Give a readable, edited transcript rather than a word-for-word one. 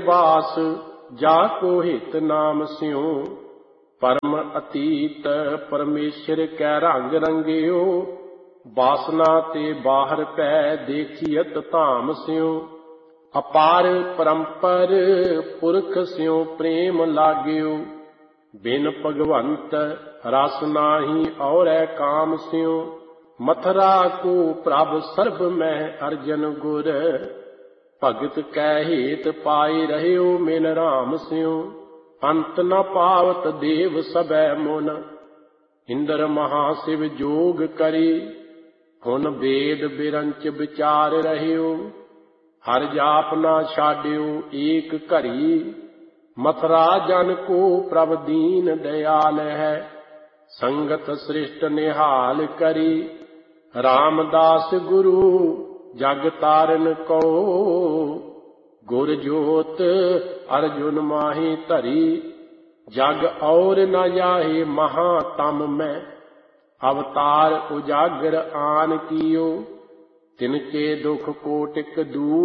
बास जाको हित नाम स्यों। परम अतीत परमेश्वर कै रंग रंगियो, बासना ते बाहर पै देखियत धाम स्यों। अपार परंपर पुरख स्यों प्रेम लाग्यो, बिन भगवंत रस नाही औरै काम स्यों। मथुरा को प्रभ सर्ब मह अर्जन गुर, भगत कै हेत पाए रहियो मिल राम स्यों। अंत न पावत देव सबै मुन, इंद्र महाशिव जोग करी। हुन वेद बिरंच विचार रहियो, हर जाप न छाड्यो एक घड़ी। मथुरा जन को प्रभ दीन दयाल है, संगत सृष्ट निहाल करी। रामदास गुरु जग तारन को, गुर जोत अर्जुन माही धरी। जग और न जाहे महातम में, अवतार उजागर आन कियो। तिनके दुख कोटिक दूर